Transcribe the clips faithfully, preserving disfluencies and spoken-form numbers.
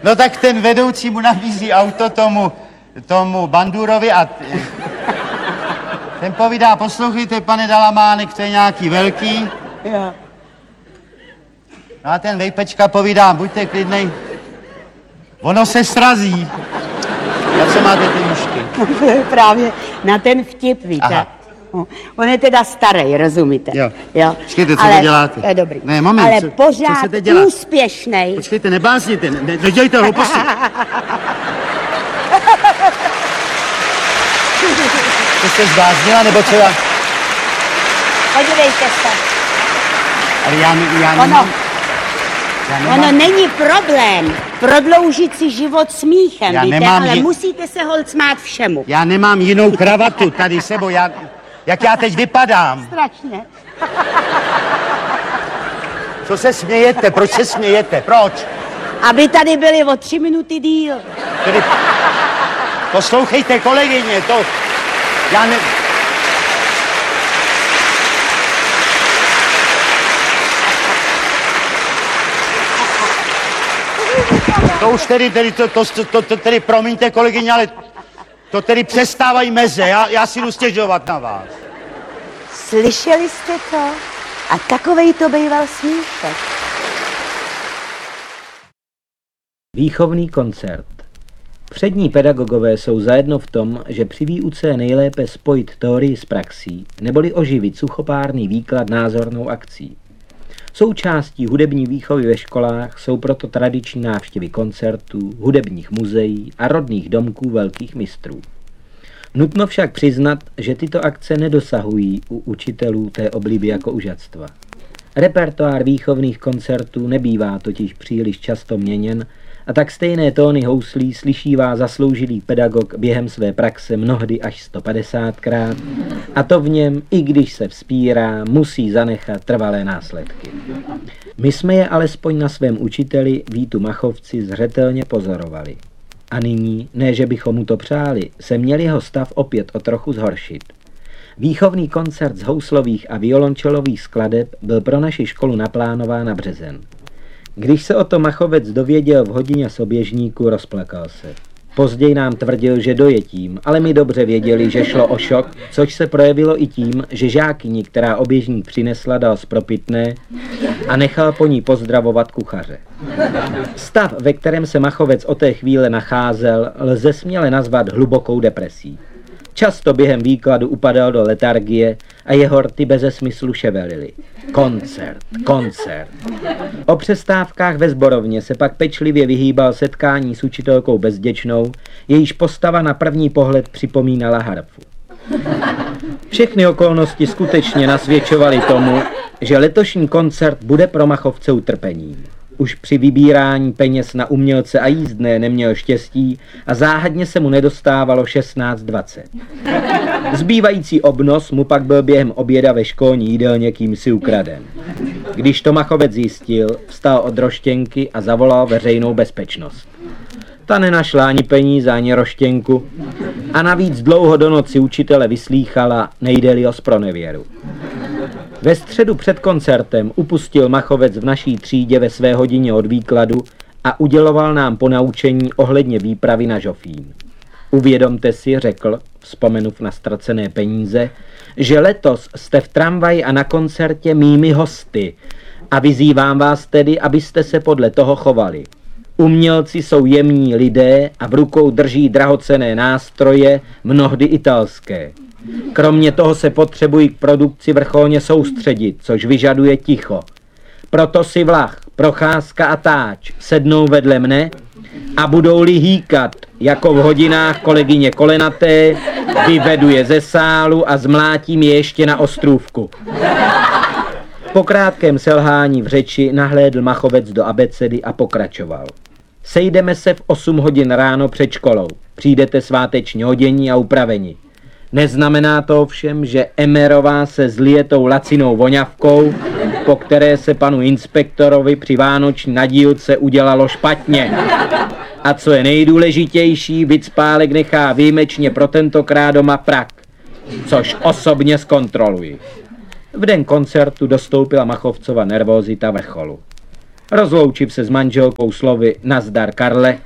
No tak ten vedoucí mu nabízí auto tomu, tomu Bandurovi a ten povídá, poslouchejte, pane Dalamánek, to je nějaký velký. Jo. No a ten vejpečka povídá, buďte klidnej, ono se srazí. Na co máte ty mušky? Právě na ten vtip, víte. Aha. On je teda starý, rozumíte? Jo. jo. Počkejte, co ale, to děláte? Je dobrý. Ne, moment, ale co, pořád co chcete dělat? úspěšnej. Počkejte, nebásněte, ne, ne, nedělejte hlouposti. To jste zbláznila, nebo co já? Podívejte se. Ale já, já Ono, nemám... Já nemám... ono není problém prodloužit si život smíchem, Já víte, nemám ale ji- musíte se holt smát všemu. Já nemám jinou kravatu tady sebou, já... Jak já teď vypadám? Strašně. Co se smějete? Proč se smějete? Proč? Aby tady byli o tři minuty díl. Tedy... Poslouchejte, kolegyně, to... Já ne... To už tedy, tedy, to, to, to, to tedy, promiňte, kolegyně, ale to tedy přestávají meze, já, já si jdu stěžovat na vás. Slyšeli jste to? A takovej to býval smíšek. Výchovný koncert. Přední pedagogové jsou zajedno v tom, že při výuce je nejlépe spojit teorii s praxí, neboli oživit suchopárný výklad názornou akcí. Součástí hudební výchovy ve školách jsou proto tradiční návštěvy koncertů, hudebních muzeí a rodných domků velkých mistrů. Nutno však přiznat, že tyto akce nedosahují u učitelů té obliby jako užatstva. Repertoár výchovných koncertů nebývá totiž příliš často měněn a tak stejné tóny houslí slyšívá zasloužilý pedagog během své praxe mnohdy až sto padesátkrát a to v něm, i když se vzpírá, musí zanechat trvalé následky. My jsme je alespoň na svém učiteli Vítu Machovci zřetelně pozorovali. A nyní, ne že bychom mu to přáli, se měl jeho stav opět o trochu zhoršit. Výchovný koncert z houslových a violončelových skladeb byl pro naši školu naplánován na březen. Když se o to Machovec dověděl v hodině z oběžníku, rozplakal se. Později nám tvrdil, že dojetím, ale my dobře věděli, že šlo o šok, což se projevilo i tím, že žákyni, která oběžník přinesla, dal zpropitné a nechal po ní pozdravovat kuchaře. Stav, ve kterém se Machovec o té chvíle nacházel, lze směle nazvat hlubokou depresí. Často během výkladu upadal do letargie a jeho rty beze smyslu ševelily. Koncert, koncert. O přestávkách ve sborovně se pak pečlivě vyhýbal setkání s učitelkou Bezděčnou, jejíž postava na první pohled připomínala harfu. Všechny okolnosti skutečně nasvědčovaly tomu, že letošní koncert bude pro Machovce utrpením. Už při vybírání peněz na umělce a jízdné neměl štěstí a záhadně se mu nedostávalo šestnáct dvacet. Zbývající obnos mu pak byl během oběda ve školní jídelně kýmsi ukraden. Když to Machovec zjistil, vstal od roštěnky a zavolal veřejnou bezpečnost. Ta nenašla ani peníze, ani roštěnku a navíc dlouho do noci učitele vyslýchala, nejde-li o zpronevěru. Ve středu před koncertem upustil Machovec v naší třídě ve své hodině od výkladu a uděloval nám ponaučení ohledně výpravy na Žofín. Uvědomte si, řekl, vzpomenув na ztracené peníze, že letos jste v tramvaji a na koncertě mými hosty a vyzývám vás tedy, abyste se podle toho chovali. Umělci jsou jemní lidé a v rukou drží drahocenné nástroje, mnohdy italské. Kromě toho se potřebují k produkci vrcholně soustředit, což vyžaduje ticho. Proto si Vlach, Procházka a Táč sednou vedle mne a budou-li hýkat, jako v hodinách kolegyně Kolenaté, vyvedu je ze sálu a zmlátím je ještě na ostrůvku. Po krátkém selhání v řeči nahlédl Machovec do abecedy a pokračoval. Sejdeme se v osm hodin ráno před školou. Přijdete svátečně odění a upraveni. Neznamená to ovšem, že Emerová se zlije tou lacinou voňavkou, po které se panu inspektorovi při vánoční nadílce udělalo špatně. A co je nejdůležitější, Vicpálek nechá výjimečně pro tentokrát doma prak, což osobně zkontroluji. V den koncertu dostoupila Machovcova nervózita vrcholu. Rozloučiv se s manželkou slovy nazdar Karle,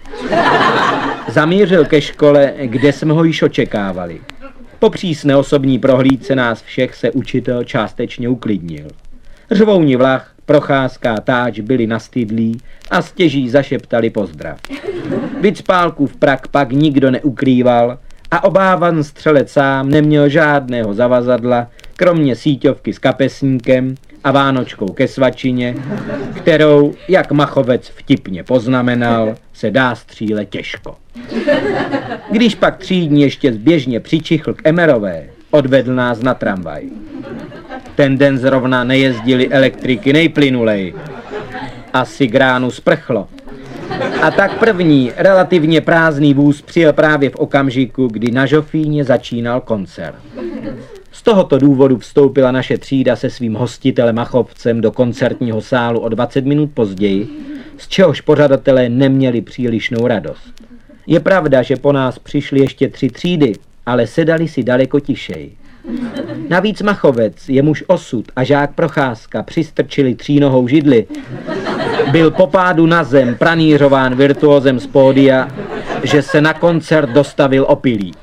zamířil ke škole, kde jsme ho již očekávali. Po přísné osobní prohlídce nás všech se učitel částečně uklidnil. Řvouni Vlach, Procházka a Táč byli nastydlí a stěží zašeptali pozdrav. Vicpálkův prak pak nikdo neukrýval a obávan střelec sám neměl žádného zavazadla, kromě síťovky s kapesníkem a vánočkou ke svačině, kterou, jak Machovec vtipně poznamenal, se dá střílet těžko. Když pak třídní ještě zběžně přičichl k Emerové, odvedl nás na tramvaj. Ten den zrovna nejezdili elektriky nejplynulej. Asi gránu sprchlo. A tak první, relativně prázdný vůz přijel právě v okamžiku, kdy na Žofíně začínal koncert. Z tohoto důvodu vstoupila naše třída se svým hostitelem Machovcem do koncertního sálu o dvacet minut později, z čehož pořadatelé neměli přílišnou radost. Je pravda, že po nás přišly ještě tři třídy, ale sedali si daleko tišej. Navíc Machovec, jemuž osud a žák Procházka přistrčili třínohou židli, byl po pádu na zem pranířován virtuózem z pódia, že se na koncert dostavil opilý.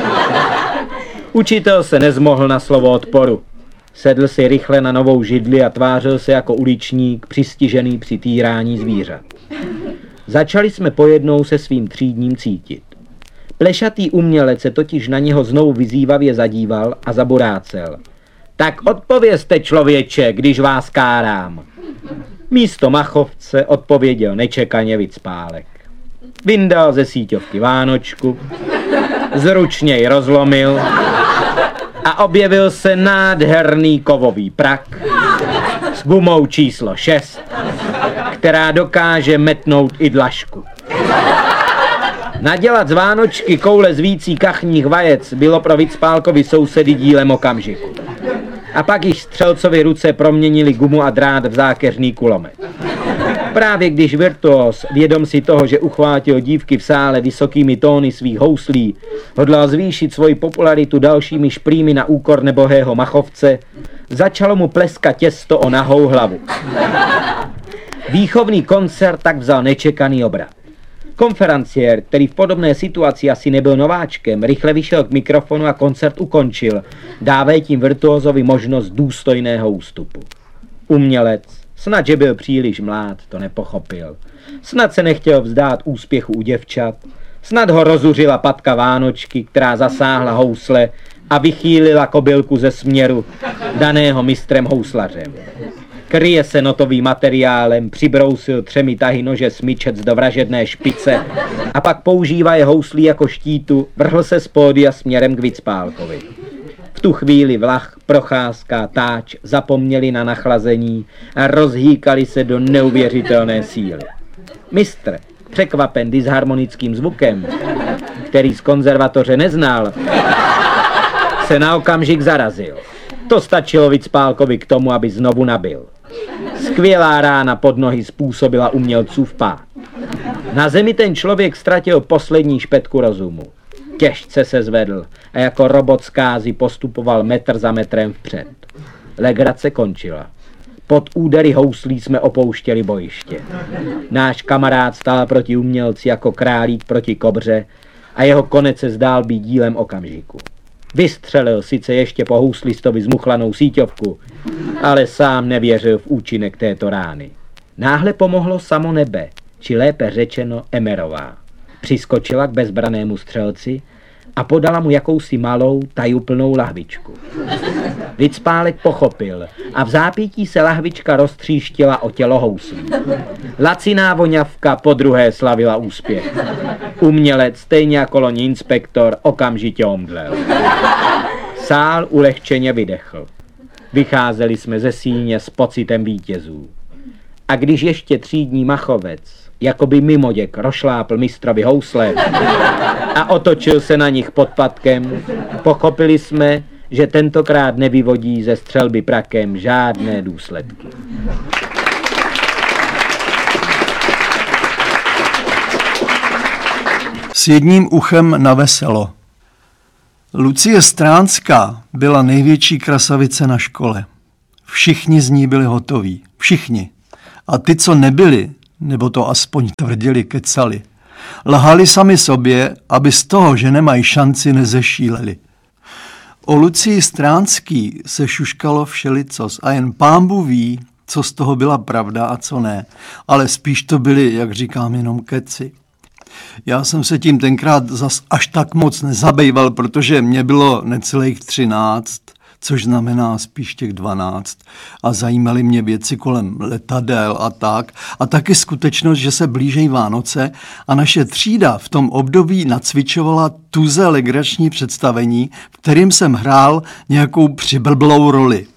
Učitel se nezmohl na slovo odporu. Sedl si rychle na novou židli a tvářil se jako uličník přistižený při týrání zvířat. Začali jsme pojednou se svým třídním cítit. Plešatý umělec se totiž na něho znovu vyzývavě zadíval a zaburácel. Tak odpovězte, člověče, když vás kárám. Místo Machovce odpověděl nečekaně Vicpálek. Vyndal ze síťovky vánočku, zručně ji rozlomil a objevil se nádherný kovový prak s gumou číslo šest, která dokáže metnout i dlažku. Nadělat z vánočky koule z vící kachních vajec bylo pro Vicpálkovi sousedy dílem okamžiku. A pak již střelcovi ruce proměnili gumu a drát v zákeřný kulomet. Právě když virtuóz, vědom si toho, že uchvátil dívky v sále vysokými tóny svých houslí, hodlal zvýšit svoji popularitu dalšími šprými na úkor nebohého Machovce, začalo mu pleskat těsto o nahou hlavu. Výchovný koncert tak vzal nečekaný obrat. Konferenciér, který v podobné situaci asi nebyl nováčkem, rychle vyšel k mikrofonu a koncert ukončil, dávají tím virtuózovi možnost důstojného ústupu. Umělec, snad že byl příliš mlád, to nepochopil. Snad se nechtěl vzdát úspěchu u děvčat, snad ho rozuřila patka vánočky, která zasáhla housle a vychýlila kobylku ze směru, daného mistrem houslařem. Kryje se notovým materiálem, přibrousil třemi tahy nože smyčec do vražedné špice a pak používaje houslí jako štítu, vrhl se z pódia směrem k Vicpálkovi. V tu chvíli Vlach, Procházka, Táč zapomněli na nachlazení a rozhýkali se do neuvěřitelné síly. Mistr, překvapen disharmonickým zvukem, který z konzervatoře neznal, se na okamžik zarazil. To stačilo Vicpálkovi k tomu, aby znovu nabil. Skvělá rána pod nohy způsobila umělcův pád. Na zemi ten člověk ztratil poslední špetku rozumu. Těžce se zvedl a jako robot zkázy postupoval metr za metrem vpřed. Legrace končila. Pod údery houslí jsme opouštěli bojiště. Náš kamarád stál proti umělci jako králík proti kobře a jeho konec se zdál být dílem okamžiku. Vystřelil sice ještě po houslistovi zmuchlanou síťovku, ale sám nevěřil v účinek této rány. Náhle pomohlo samo nebe, či lépe řečeno Emerová. Přiskočila k bezbranému střelci a podala mu jakousi malou, tajuplnou lahvičku. Vicpálek pochopil a v zápětí se lahvička roztříštila o tělo houslí. Laciná voňavka podruhé slavila úspěch. Umělec, stejně jako loni inspektor, okamžitě omdlel. Sál ulehčeně vydechl. Vycházeli jsme ze síně s pocitem vítězů. A když ještě třídní Machovec, jakoby mimoděk, rošlápl mistrovi housle a otočil se na nich podpatkem, pochopili jsme, že tentokrát nevyvodí ze střelby prakem žádné důsledky. S jedním uchem na veselo. Lucie Stránská byla největší krasavice na škole. Všichni z ní byli hotoví. Všichni. A ty, co nebyli, nebo to aspoň tvrdili, kecali, lhali sami sobě, aby z toho, že nemají šanci, nezešíleli. O Lucii Stránský se šuškalo všelicos a jen pánbůh ví, co z toho byla pravda a co ne, ale spíš to byly, jak říkám, jenom keci. Já jsem se tím tenkrát zas až tak moc nezabýval, protože mě bylo necelých třináct, což znamená spíš těch dvanáct. A zajímaly mě věci kolem letadel a tak. A taky skutečnost, že se blížejí Vánoce a naše třída v tom období nacvičovala tuze legrační představení, v kterým jsem hrál nějakou přiblblou roli.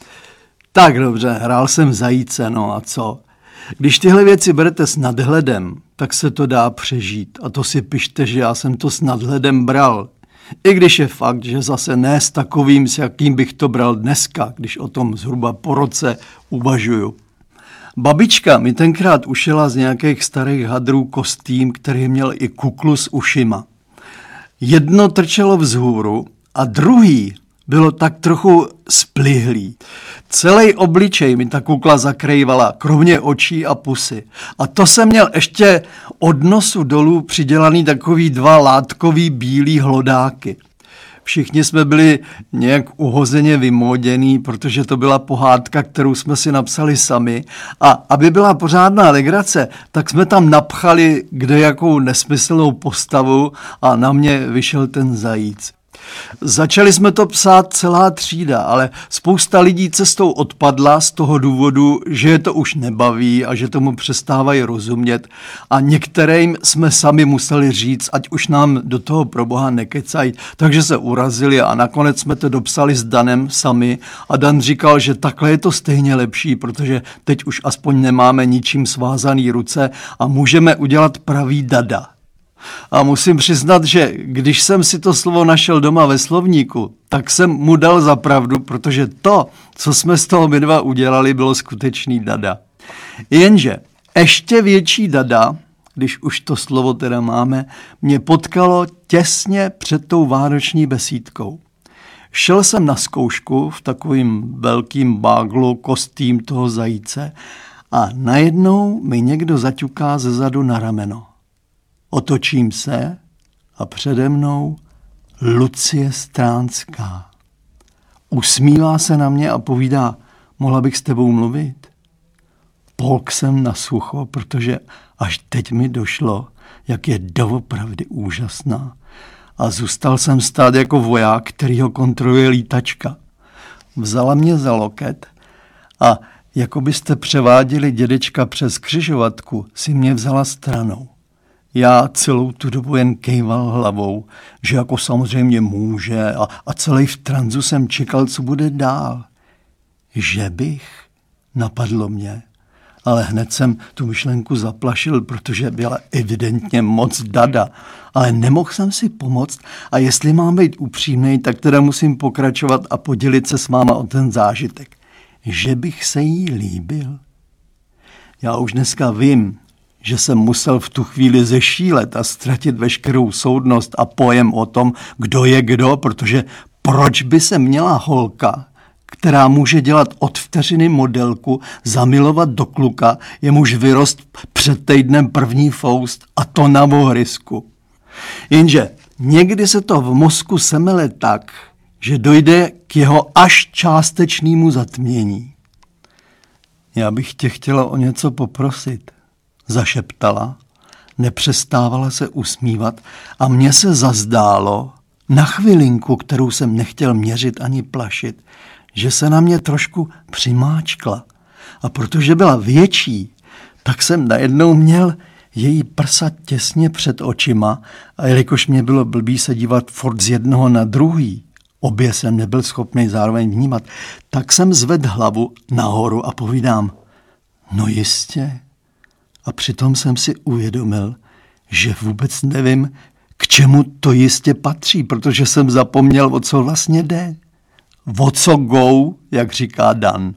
Tak dobře, hrál jsem zajíce, no a co? Když tyhle věci berete s nadhledem, tak se to dá přežít. A to si pište, že já jsem to s nadhledem bral. I když je fakt, že zase ne s takovým, s jakým bych to bral dneska, když o tom zhruba po roce uvažuju. Babička mi tenkrát ušila z nějakých starých hadrů kostým, který měl i kuklu s ušima. Jedno trčelo vzhůru a druhý bylo tak trochu splihlý. Celý obličej mi ta kukla zakrývala, kromě očí a pusy. A to jsem měl ještě od nosu dolů přidělaný takový dva látkový bílý hlodáky. Všichni jsme byli nějak uhozeně vymóděný, protože to byla pohádka, kterou jsme si napsali sami. A aby byla pořádná legrace, tak jsme tam napchali kdejakou nesmyslnou postavu a na mě vyšel ten zajíc. Začali jsme to psát celá třída, ale spousta lidí cestou odpadla z toho důvodu, že je to už nebaví a že tomu přestávají rozumět. A některým jsme sami museli říct, ať už nám do toho pro boha nekecají, takže se urazili a nakonec jsme to dopsali s Danem sami a Dan říkal, že takhle je to stejně lepší, protože teď už aspoň nemáme ničím svázaný ruce a můžeme udělat pravý dada. A musím přiznat, že když jsem si to slovo našel doma ve slovníku, tak jsem mu dal za pravdu, protože to, co jsme z toho my dva udělali, bylo skutečný dada. Jenže ještě větší dada, když už to slovo teda máme, mě potkalo těsně před tou vánoční besídkou. Šel jsem na zkoušku v takovým velkým báglu kostým toho zajíce a najednou mi někdo zaťuká zezadu na rameno. Otočím se a přede mnou Lucie Stránská. Usmívá se na mě a povídá, mohla bych s tebou mluvit? Polk jsem na sucho, protože až teď mi došlo, jak je doopravdy úžasná. A zůstal jsem stát jako voják, který ho kontroluje lítačka. Vzala mě za loket a jako byste převáděli dědečka přes křižovatku, si mě vzala stranou. Já celou tu dobu jen kejval hlavou, že jako samozřejmě může a, a celý v tranzu jsem čekal, co bude dál. Že bych? Napadlo mě. Ale hned jsem tu myšlenku zaplašil, protože byla evidentně moc dada. Ale nemohl jsem si pomoct a jestli mám být upřímnej, tak teda musím pokračovat a podělit se s váma o ten zážitek. Že bych se jí líbil? Já už dneska vím, že jsem musel v tu chvíli zešílet a ztratit veškerou soudnost a pojem o tom, kdo je kdo, protože proč by se měla holka, která může dělat od vteřiny modelku, zamilovat do kluka, jemuž vyrost před týdnem první foust a to na vohrysku. Jenže někdy se to v mozku semele tak, že dojde k jeho až částečnému zatmění. Já bych tě chtěla o něco poprosit. Zašeptala, nepřestávala se usmívat a mně se zazdálo, na chvilinku, kterou jsem nechtěl měřit ani plašit, že se na mě trošku přimáčkla. A protože byla větší, tak jsem najednou měl její prsa těsně před očima a jelikož mě bylo blbý se dívat furt z jednoho na druhý, obě jsem nebyl schopný zároveň vnímat, tak jsem zvedl hlavu nahoru a povídám, no jistě. A přitom jsem si uvědomil, že vůbec nevím, k čemu to jistě patří, protože jsem zapomněl, o co vlastně jde. O co go, jak říká Dan.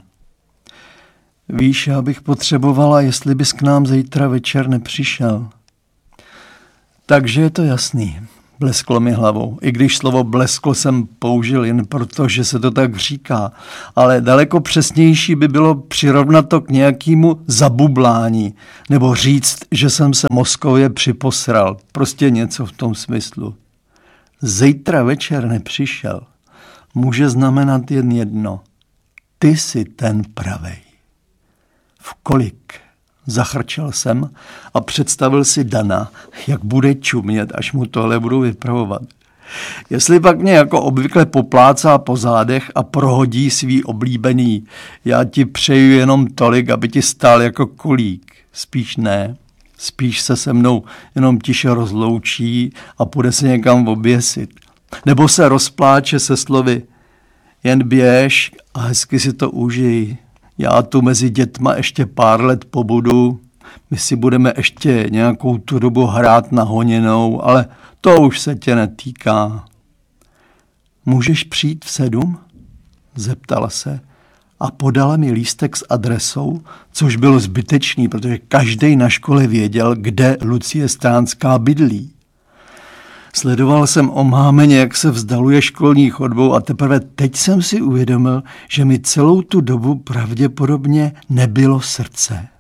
Víš, já bych potřebovala, jestli bys k nám zítra večer nepřišel. Takže je to jasný. Blesklo mi hlavou, i když slovo blesklo jsem použil jen proto, že se to tak říká, ale daleko přesnější by bylo přirovnat to k nějakému zabublání, nebo říct, že jsem se mozkově připosral, prostě něco v tom smyslu. Zítra večer nepřišel, může znamenat jen jedno. Ty jsi ten pravej. V kolik? Zachrčel jsem a představil si Dana, jak bude čumět, až mu tohle budu vypravovat. Jestli pak mě jako obvykle poplácá po zádech a prohodí svý oblíbený, já ti přeju jenom tolik, aby ti stál jako kulík. Spíš ne, spíš se se mnou jenom tiše rozloučí a půjde se někam oběsit. Nebo se rozpláče se slovy, jen běž a hezky si to užij. Já tu mezi dětma ještě pár let pobudu, my si budeme ještě nějakou tu dobu hrát na honěnou, ale to už se tě netýká. Můžeš přijít v sedm? Zeptala se a podala mi lístek s adresou, což bylo zbytečný, protože každej na škole věděl, kde Lucie Stránská bydlí. Sledoval jsem omámeně, jak se vzdaluje školní chodbou a teprve teď jsem si uvědomil, že mi celou tu dobu pravděpodobně nebylo srdce.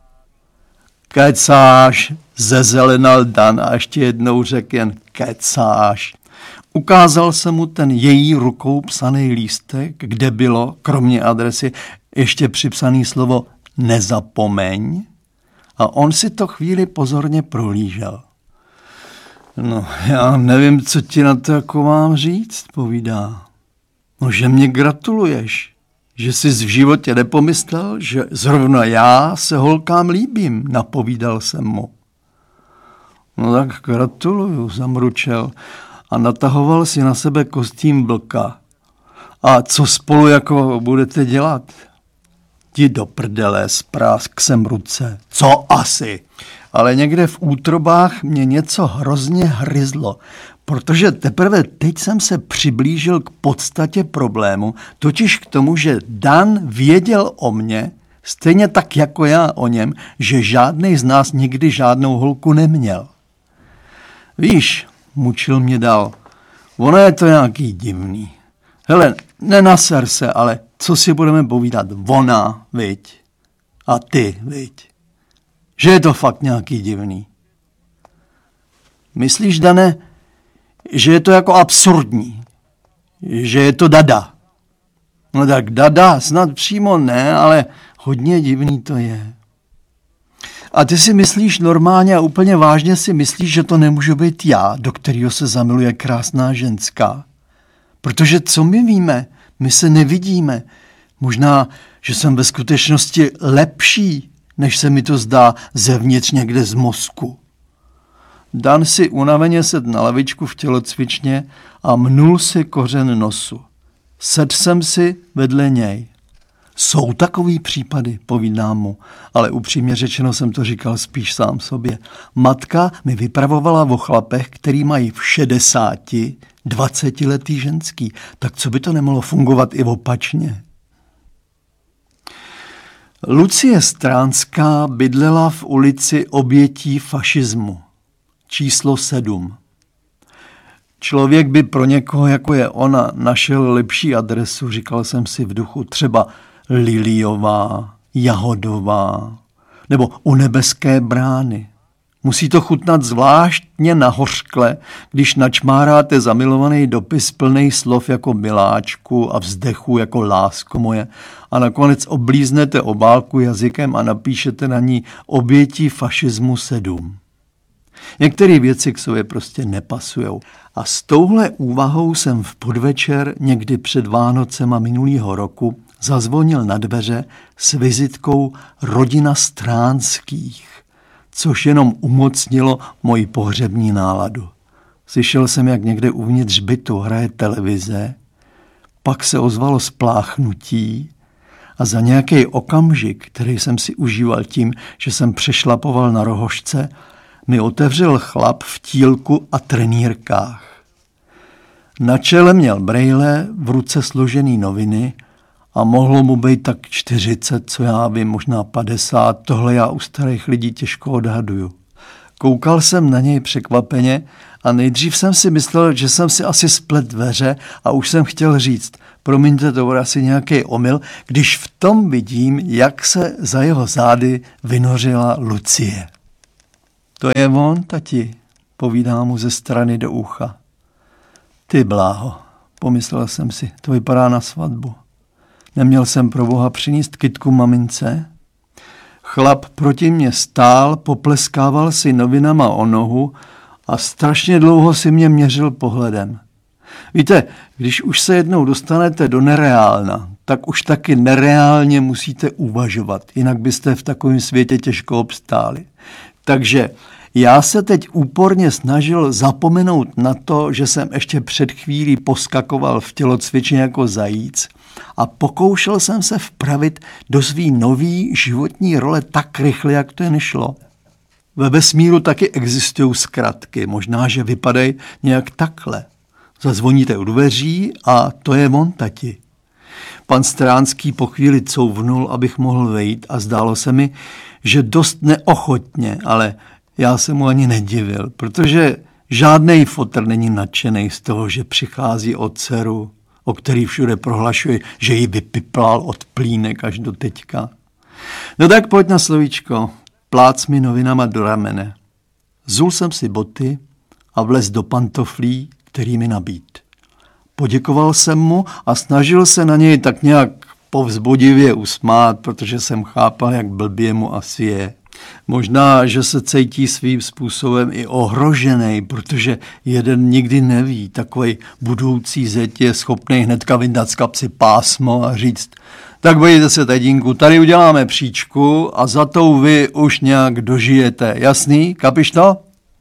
Kecáš, zezelenal Dan a ještě jednou řekl jen kecáš. Ukázal jsem mu ten její rukou psaný lístek, kde bylo, kromě adresy, ještě připsané slovo nezapomeň a on si to chvíli pozorně prohlížel. No, já nevím, co ti na to jako mám říct, povídá. No, že mě gratuluješ, že jsi v životě nepomyslel, že zrovna já se holkám líbím, napovídal jsem mu. No tak gratuluju, zamručel a natahoval si na sebe kostým vlka. A co spolu jako budete dělat? Ti do prdele, sprásk jsem ruce. Co asi? Ale někde v útrobách mě něco hrozně hryzlo, protože teprve teď jsem se přiblížil k podstatě problému, totiž k tomu, že Dan věděl o mně, stejně tak jako já o něm, že žádnej z nás nikdy žádnou holku neměl. Víš, mučil mě dál, ono je to nějaký divný. Hele, nenaser se, ale co si budeme povídat? Ona, viď? A ty, viď? Že je to fakt nějaký divný. Myslíš, Dane, že je to jako absurdní? Že je to dada? No tak dada snad přímo ne, ale hodně divný to je. A ty si myslíš normálně a úplně vážně si myslíš, že to nemůžu být já, do kterého se zamiluje krásná ženská? Protože co my víme? My se nevidíme. Možná, že jsem ve skutečnosti lepší, než se mi to zdá zevnitř někde z mozku. Dan si unaveně sedl na lavičku v tělocvičně a mnul si kořen nosu. Sedl jsem si vedle něj. Jsou takový případy, povídám mu, ale upřímně řečeno jsem to říkal spíš sám sobě. Matka mi vypravovala o chlapech, který mají v šedesáti, dvacetiletý ženský. Tak co by to nemohlo fungovat i opačně? Lucie Stránská bydlela v ulici Obětí fašismu, číslo sedm. Člověk by pro někoho, jako je ona, našel lepší adresu, říkal jsem si v duchu, třeba Liliová, Jahodová, nebo u Nebeské brány. Musí to chutnat zvláštně nahořkle, když načmáráte zamilovaný dopis plnej slov jako miláčku a vzdechu jako lásko moje a nakonec oblíznete obálku jazykem a napíšete na ní Obětí fašismu sedm. Některé věci k sobě prostě nepasujou. A s touhle úvahou jsem v podvečer někdy před Vánocema minulýho roku zazvonil na dveře s vizitkou Rodina Stránských, což jenom umocnilo moji pohřební náladu. Slyšel jsem, jak někde uvnitř bytu hraje televize, pak se ozvalo spláchnutí a za nějaký okamžik, který jsem si užíval tím, že jsem přešlapoval na rohožce, mi otevřel chlap v tílku a trenýrkách. Na čele měl brejle, v ruce složený noviny a mohlo mu být tak čtyřicet, co já vím, možná padesát, tohle já u starých lidí těžko odhaduju. Koukal jsem na něj překvapeně A nejdřív jsem si myslel, že jsem si asi splet dveře a už jsem chtěl říct, promiňte, to bude asi nějaký omyl, když v tom vidím, jak se za jeho zády vynořila Lucie. To je on, tati, povídá mu ze strany do ucha. Ty bláho, pomyslel jsem si, to vypadá na svatbu. Neměl jsem pro boha přinést kytku mamince? Chlap proti mně stál, popleskával si novinama o nohu a strašně dlouho si mě měřil pohledem. Víte, když už se jednou dostanete do nereálna, tak už taky nereálně musíte uvažovat, jinak byste v takovém světě těžko obstáli. Takže já se teď úporně snažil zapomenout na to, že jsem ještě před chvílí poskakoval v tělocvičně jako zajíc a pokoušel jsem se vpravit do svý nový životní role tak rychle, jak to jen šlo. Ve vesmíru taky existují zkratky, možná, že vypadají nějak takhle. Zazvoníte u dveří a to je on, tati. Pan Stránský po chvíli couvnul, abych mohl vejít a zdálo se mi, že dost neochotně, ale já se mu ani nedivil, protože žádnej fotr není nadšenej z toho, že přichází od dceru, o který všude prohlašuje, že ji vypiplal od plínek až do teďka. No tak pojď na slovíčko, plác mi novinama do ramene. Zul jsem si boty a vlez do pantoflí, který mi nabít. Poděkoval jsem mu a snažil se na něj tak nějak povzbudivě usmát, protože jsem chápal, jak blbě mu asi je. Možná, že se cítí svým způsobem i ohrožený, protože jeden nikdy neví. Takovej budoucí zeď je schopný hnedka vyndat z kapsy pásmo a říct: tak bojte se, tatínku, tady uděláme příčku a za tou vy už nějak dožijete. Jasný? Kapiš to?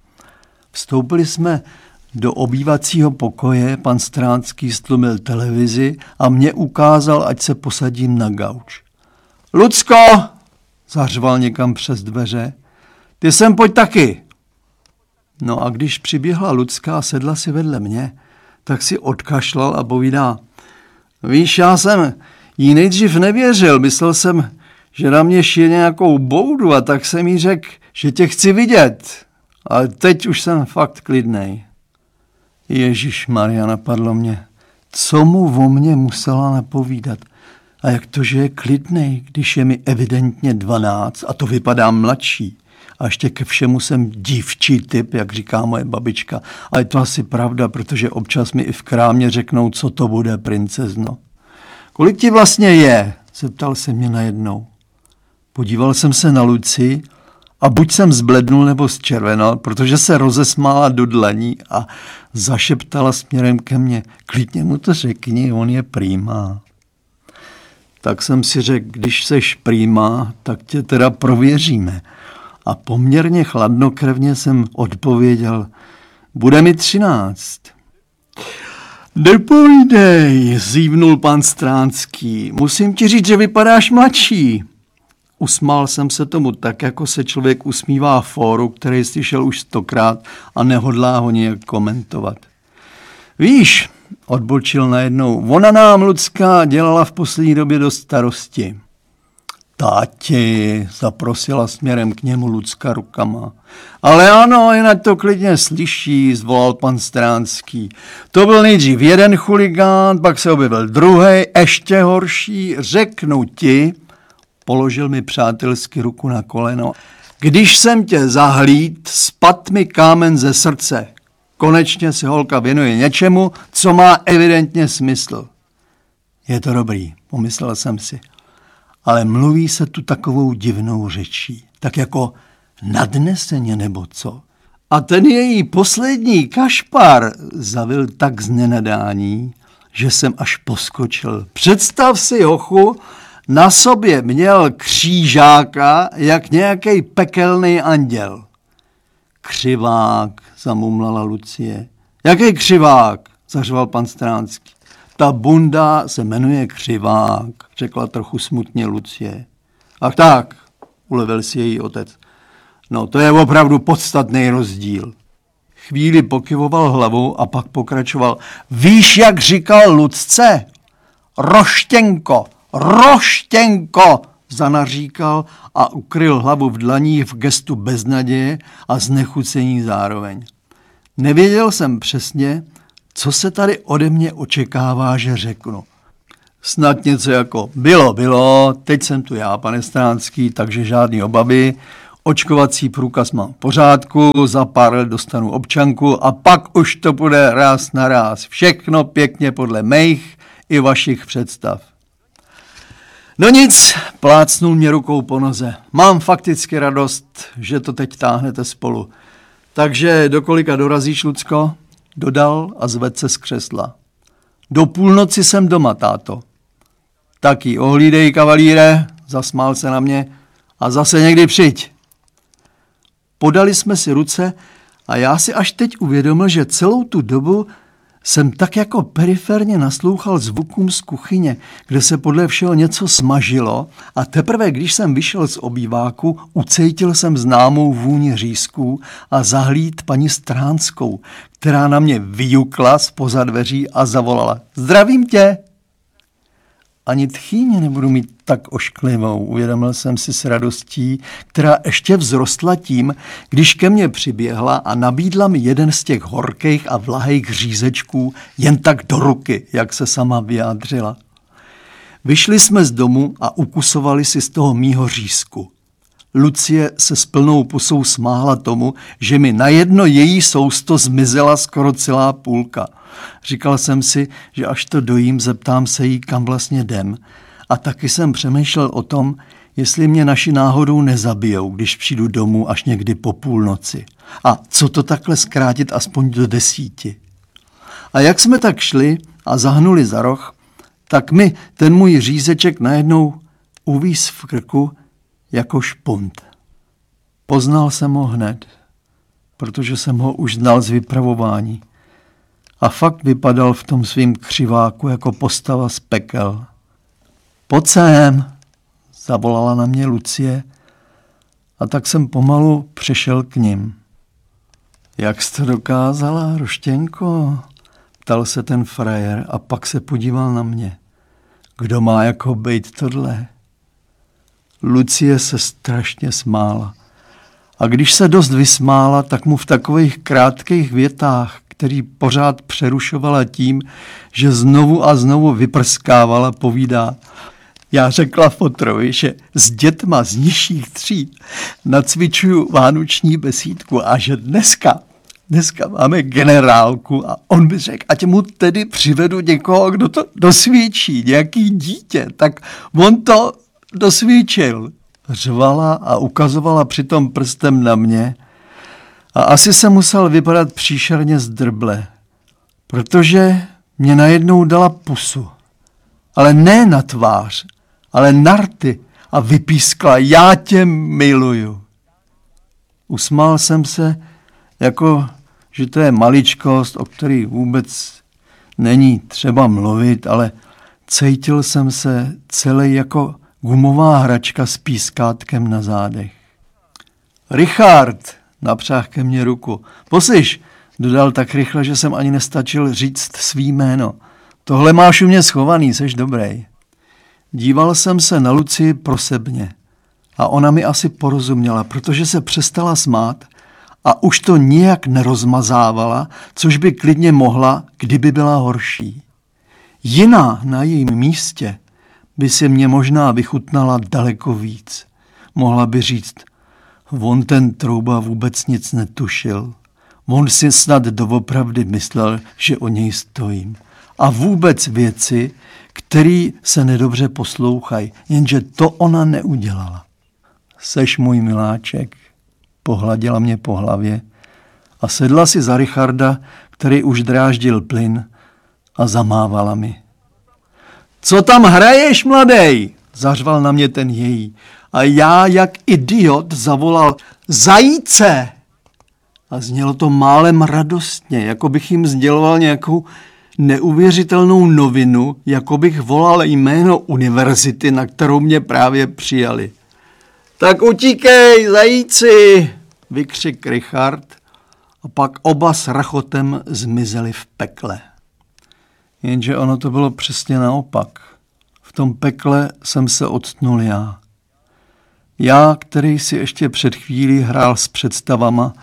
Vstoupili jsme do obývacího pokoje, pan Stránský stlumil televizi a mě ukázal, ať se posadím na gauč. Lucko! Zařval někam přes dveře. Ty sem pojď taky. No a když přiběhla Lucka a sedla si vedle mě, tak si odkašlal a povídá: víš, já jsem jí nejdřív nevěřil, myslel jsem, že na mě šije nějakou boudu a tak jsem jí řekl, že tě chci vidět. Ale teď už jsem fakt klidnej. Ježišmarja, napadlo mě, co mu o mně musela napovídat. A jak to, že je klidnej, když je mi evidentně dvanáct a to vypadá mladší. A ještě ke všemu jsem dívčí typ, jak říká moje babička. A je to asi pravda, protože občas mi i v krámě řeknou, co to bude, princezno. Kolik ti vlastně je? Zeptal se mě najednou. Podíval jsem se na Lucii a buď jsem zblednul nebo zčervenal, protože se rozesmála do dlaní a zašeptala směrem ke mně: klidně mu to řekni, on je prýma. Tak jsem si řekl, když seš prýma, tak tě teda prověříme. A poměrně chladnokrevně jsem odpověděl: bude mi třináct. Nepovídej, zívnul pan Stránský, musím ti říct, že vypadáš mladší. Usmál jsem se tomu tak, jako se člověk usmívá fóru, který slyšel už stokrát a nehodlá ho nějak komentovat. Víš, odbočil najednou, ona nám, Lucka, dělala v poslední době dost starosti. Tati, zaprosila směrem k němu Lucka rukama. Ale ano, jinak to klidně slyší, zvolal pan Stránský. To byl nejdřív jeden chuligán, pak se objevil druhej, ještě horší, řeknu ti, položil mi přátelsky ruku na koleno. Když jsem tě zahlíd, spad mi kámen ze srdce. Konečně se holka věnuje něčemu, co má evidentně smysl. Je to dobrý, pomyslel jsem si. Ale mluví se tu takovou divnou řečí, tak jako nadneseně nebo co. A ten její poslední kašpar zavil tak z nenadání, že jsem až poskočil. Představ si, hochu, na sobě měl křížáka jak nějaký pekelný anděl. Křivák, zamumlala Lucie. Jaký křivák? Zařval pan Stránský. Ta bunda se jmenuje Křivák, řekla trochu smutně Lucie. Ach tak, ulevil si její otec. No, to je opravdu podstatný rozdíl. Chvíli pokyvoval hlavou a pak pokračoval. Víš, jak říkal Lucce? Roštěnko, roštěnko, zanaříkal a ukryl hlavu v dlaních v gestu beznaděje a znechucení zároveň. Nevěděl jsem přesně, co se tady ode mě očekává, že řeknu. Snad něco jako bylo, bylo, teď jsem tu já, pane Stránský, takže žádný obavy. Očkovací průkaz mám v pořádku, za pár let dostanu občanku a pak už to bude ráz na ráz. Všechno pěkně podle mých i vašich představ. No nic, plácnul mě rukou po noze. Mám fakticky radost, že to teď táhnete spolu. Takže do kolika dorazíš, Lucko? Dodal a zvedl se z křesla. Do půlnoci jsem doma, táto. Taky ohlídej, kavalíre, zasmál se na mě, a zase někdy přijď. Podali jsme si ruce a já si až teď uvědomil, že celou tu dobu jsem tak jako periferně naslouchal zvukům z kuchyně, kde se podle všeho něco smažilo a teprve, když jsem vyšel z obýváku, ucítil jsem známou vůni řízků a zahlíd paní Stránskou, která na mě vyjukla zpoza dveří a zavolala: Zdravím tě! Ani tchýně nebudu mít tak ošklivou, uvědomil jsem si s radostí, která ještě vzrostla tím, když ke mně přiběhla a nabídla mi jeden z těch horkých a vlahejch řízečků jen tak do ruky, jak se sama vyjádřila. Vyšli jsme z domu a ukusovali si z toho mýho řízku. Lucie se s plnou pusou smála tomu, že mi na jedno její sousto zmizela skoro celá půlka. Říkal jsem si, že až to dojím, zeptám se jí, kam vlastně jdem. A taky jsem přemýšlel o tom, jestli mě naši náhodou nezabijou, když přijdu domů až někdy po půlnoci. A co to takhle zkrátit aspoň do desíti. A jak jsme tak šli a zahnuli za roh, tak mi ten můj řízeček najednou uvíz v krku jako špunt. Poznal jsem ho hned, protože jsem ho už znal z vypravování. A fakt vypadal v tom svým křiváku jako postava z pekel. Pojď sem, zavolala na mě Lucie a tak jsem pomalu přešel k nim. Jak jsi to dokázala, Roštěnko? Ptal se ten frajer a pak se podíval na mě. Kdo má jako bejt tohle? Lucie se strašně smála. A když se dost vysmála, tak mu v takových krátkých větách, který pořád přerušovala tím, že znovu a znovu vyprskávala, povídá: Já řekla fotrovi, že s dětma z nižších tříd nacvičuju vánoční besídku a že dneska, dneska máme generálku a on by řekl, ať mu tedy přivedu někoho, kdo to dosvídčí, nějaký dítě, tak on to dosvídčil. Řvala a ukazovala přitom prstem na mě a asi se musel vypadat příšerně zdrble, protože mě najednou dala pusu. Ale ne na tvář, ale na rty a vypískla: Já tě miluju. Usmál jsem se, jako že to je maličkost, o který vůbec není třeba mluvit, ale cítil jsem se celý jako gumová hračka s pískátkem na zádech. Richard, napřáhl ke mně ruku. Poslyš, dodal tak rychle, že jsem ani nestačil říct svý jméno. Tohle máš u mě schovaný, seš dobrý. Díval jsem se na Lucii prosebně a ona mi asi porozuměla, protože se přestala smát a už to nijak nerozmazávala, což by klidně mohla, kdyby byla horší. Jiná na jejím místě by si mě možná vychutnala daleko víc. Mohla by říct: On ten Trouba vůbec nic netušil. On si snad doopravdy myslel, že o něj stojím. A vůbec věci, které se nedobře poslouchají, jenže to ona neudělala. Seš můj miláček, pohladila mě po hlavě a sedla si za Richarda, který už dráždil plyn, a zamávala mi. Co tam hraješ, mladej? Zařval na mě ten její. A já jak idiot zavolal: Zajíce! A znělo to málem radostně, jako bych jim sděloval nějakou neuvěřitelnou novinu, jako bych volal jméno univerzity, na kterou mě právě přijali. Tak utíkej, zajíci! Vykřik Richard a pak oba s rachotem zmizeli v pekle. Jenže ono to bylo přesně naopak. V tom pekle jsem se odtnul já. Já, který si ještě před chvílí hrál s představama,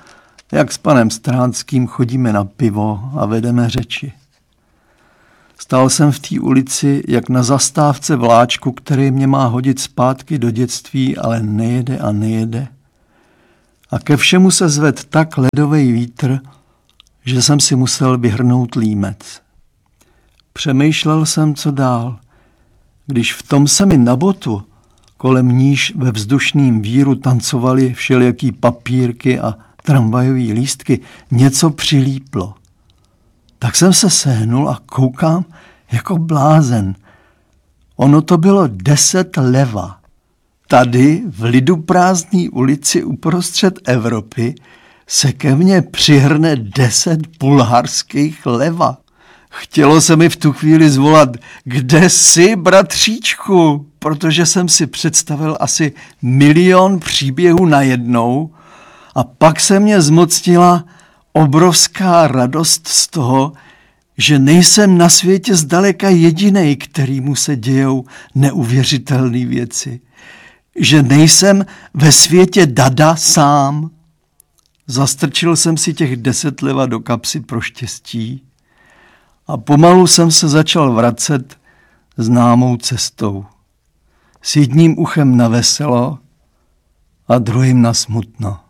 jak s panem Stránským chodíme na pivo a vedeme řeči. Stál jsem v té ulici, jak na zastávce vláčku, který mě má hodit zpátky do dětství, ale nejede a nejede. A ke všemu se zved tak ledovej vítr, že jsem si musel vyhrnout límec. Přemýšlel jsem, co dál, když v tom se mi na botu, kolem níž ve vzdušném víru tancovaly všelijaký papírky a tramvajové lístky, něco přilíplo. Tak jsem se sehnul a koukám jako blázen. Ono to bylo deset leva. Tady v liduprázdné ulici uprostřed Evropy se ke mně přihrne deset bulharských leva. Chtělo se mi v tu chvíli zvolat, kde jsi, bratříčku, protože jsem si představil asi milion příběhů najednou a pak se mě zmocnila obrovská radost z toho, že nejsem na světě zdaleka jedinej, kterýmu se dějou neuvěřitelné věci. Že nejsem ve světě dada sám. Zastrčil jsem si těch deset leva do kapsy pro štěstí a pomalu jsem se začal vracet známou cestou. S jedním uchem na veselo a druhým na smutno.